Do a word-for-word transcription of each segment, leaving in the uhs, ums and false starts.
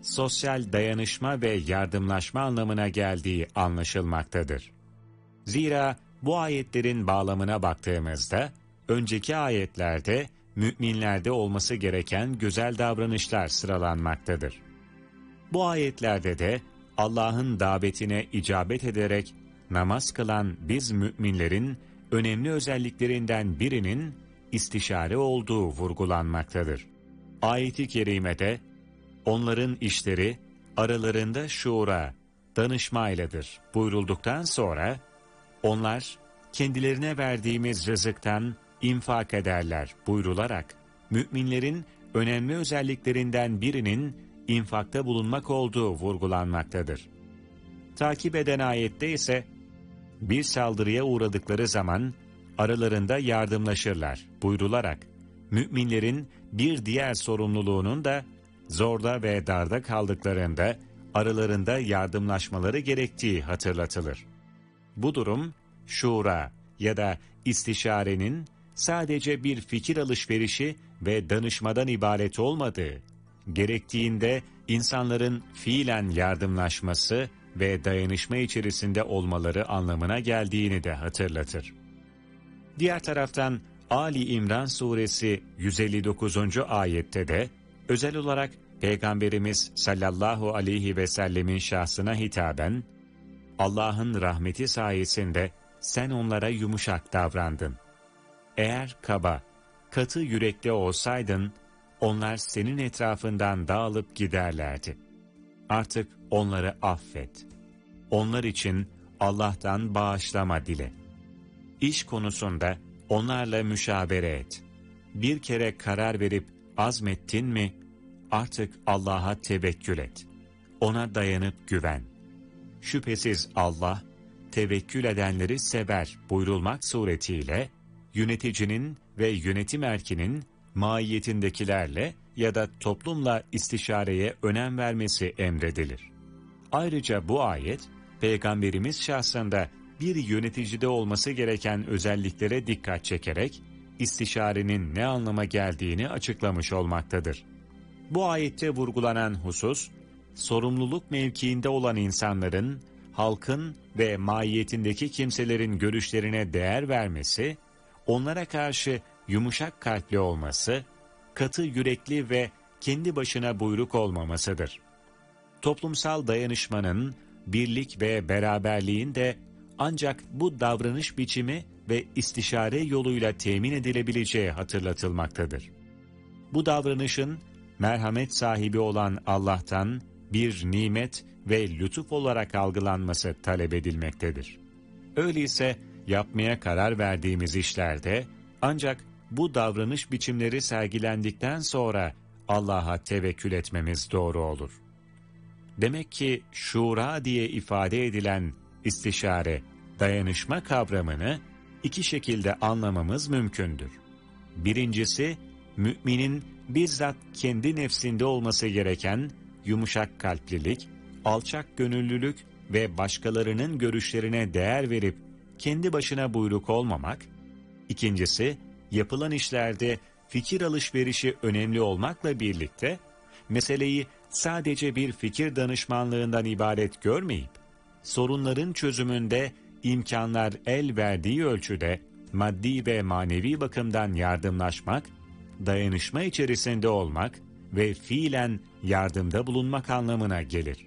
sosyal dayanışma ve yardımlaşma anlamına geldiği anlaşılmaktadır. Zira bu ayetlerin bağlamına baktığımızda, önceki ayetlerde müminlerde olması gereken güzel davranışlar sıralanmaktadır. Bu ayetlerde de Allah'ın davetine icabet ederek namaz kılan biz müminlerin önemli özelliklerinden birinin istişare olduğu vurgulanmaktadır. Ayet-i kerimede onların işleri aralarında şura, danışmayladır buyurulduktan sonra onlar kendilerine verdiğimiz rızıktan infak ederler buyrularak müminlerin önemli özelliklerinden birinin infakta bulunmak olduğu vurgulanmaktadır. Takip eden ayette ise bir saldırıya uğradıkları zaman aralarında yardımlaşırlar buyrularak müminlerin bir diğer sorumluluğunun da zorda ve darda kaldıklarında aralarında yardımlaşmaları gerektiği hatırlatılır. Bu durum şura ya da istişarenin sadece bir fikir alışverişi ve danışmadan ibaret olmadığı, gerektiğinde insanların fiilen yardımlaşması ve dayanışma içerisinde olmaları anlamına geldiğini de hatırlatır. Diğer taraftan Ali İmran suresi yüz elli dokuzuncu ayette de özel olarak Peygamberimiz sallallahu aleyhi ve sellemin şahsına hitaben, Allah'ın rahmeti sayesinde sen onlara yumuşak davrandın. Eğer kaba, katı yürekli olsaydın, onlar senin etrafından dağılıp giderlerdi. Artık onları affet. Onlar için Allah'tan bağışlama dile. İş konusunda onlarla müşavere et. Bir kere karar verip azmettin mi, artık Allah'a tevekkül et. Ona dayanıp güven. Şüphesiz Allah, tevekkül edenleri sever buyurulmak suretiyle, yöneticinin ve yönetim erkinin maiyetindekilerle ya da toplumla istişareye önem vermesi emredilir. Ayrıca bu ayet, Peygamberimiz şahsında bir yöneticide olması gereken özelliklere dikkat çekerek, istişarenin ne anlama geldiğini açıklamış olmaktadır. Bu ayette vurgulanan husus, sorumluluk mevkiinde olan insanların, halkın ve mahiyetindeki kimselerin görüşlerine değer vermesi, onlara karşı yumuşak kalpli olması, katı yürekli ve kendi başına buyruk olmamasıdır. Toplumsal dayanışmanın, birlik ve beraberliğin de ancak bu davranış biçimi ve istişare yoluyla temin edilebileceği hatırlatılmaktadır. Bu davranışın, merhamet sahibi olan Allah'tan bir nimet ve lütuf olarak algılanması talep edilmektedir. Öyleyse yapmaya karar verdiğimiz işlerde ancak bu davranış biçimleri sergilendikten sonra Allah'a tevekkül etmemiz doğru olur. Demek ki şura diye ifade edilen istişare, dayanışma kavramını iki şekilde anlamamız mümkündür. Birincisi, müminin bizzat kendi nefsinde olması gereken yumuşak kalplilik, alçak gönüllülük ve başkalarının görüşlerine değer verip kendi başına buyruk olmamak. İkincisi, yapılan işlerde fikir alışverişi önemli olmakla birlikte, meseleyi sadece bir fikir danışmanlığından ibaret görmeyip, sorunların çözümünde imkanlar el verdiği ölçüde maddi ve manevi bakımdan yardımlaşmak, dayanışma içerisinde olmak ve fiilen yardımda bulunmak anlamına gelir.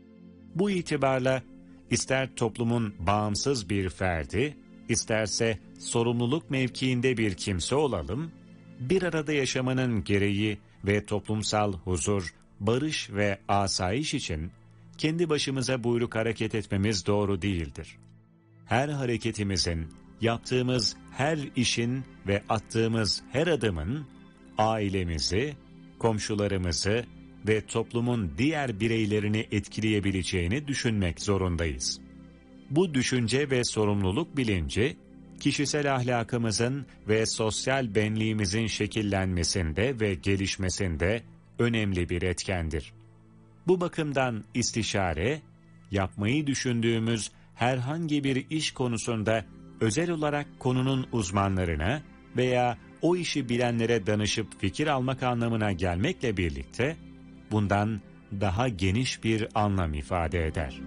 Bu itibarla ister toplumun bağımsız bir ferdi, isterse sorumluluk mevkiinde bir kimse olalım, bir arada yaşamanın gereği ve toplumsal huzur, barış ve asayiş için kendi başımıza buyruk hareket etmemiz doğru değildir. Her hareketimizin, yaptığımız her işin ve attığımız her adımın ailemizi, komşularımızı ve toplumun diğer bireylerini etkileyebileceğini düşünmek zorundayız. Bu düşünce ve sorumluluk bilinci, kişisel ahlakımızın ve sosyal benliğimizin şekillenmesinde ve gelişmesinde önemli bir etkendir. Bu bakımdan istişare, yapmayı düşündüğümüz herhangi bir iş konusunda özel olarak konunun uzmanlarına veya o işi bilenlere danışıp fikir almak anlamına gelmekle birlikte, bundan daha geniş bir anlam ifade eder.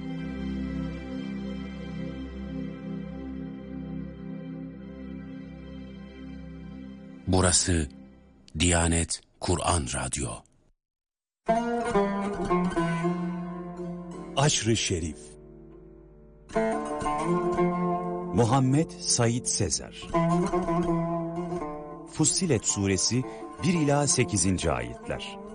Burası Diyanet Kur'an Radyo. Aşr-ı Şerif Muhammed Said Sezer Fussilet Suresi bir ila sekizinci ayetler.